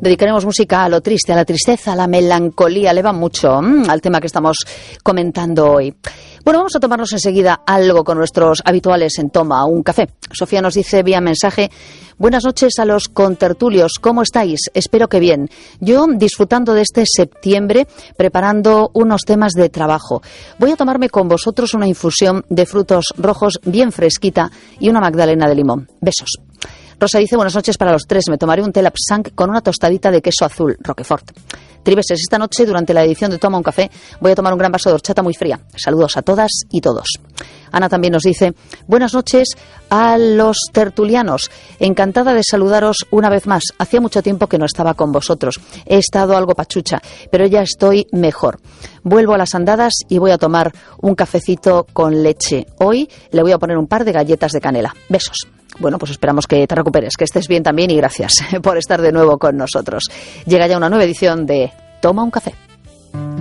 dedicaremos música a lo triste, a la tristeza, a la melancolía. Le va mucho al tema que estamos comentando hoy. Bueno, vamos a tomarnos enseguida algo con nuestros habituales en Toma un Café. Sofía nos dice vía mensaje: buenas noches a los contertulios, ¿cómo estáis? Espero que bien. Yo disfrutando de este septiembre, preparando unos temas de trabajo. Voy a tomarme con vosotros una infusión de frutos rojos bien fresquita y una magdalena de limón. Besos. Rosa dice: buenas noches para los tres, me tomaré un té lapsang con una tostadita de queso azul, Roquefort. Tribeses, esta noche durante la edición de Toma un Café voy a tomar un gran vaso de horchata muy fría. Saludos a todas y todos. Ana también nos dice: buenas noches a los tertulianos, encantada de saludaros una vez más. Hacía mucho tiempo que no estaba con vosotros, he estado algo pachucha, pero ya estoy mejor. Vuelvo a las andadas y voy a tomar un cafecito con leche. Hoy le voy a poner un par de galletas de canela. Besos. Bueno, pues esperamos que te recuperes, que estés bien también y gracias por estar de nuevo con nosotros. Llega ya una nueva edición de Toma un Café.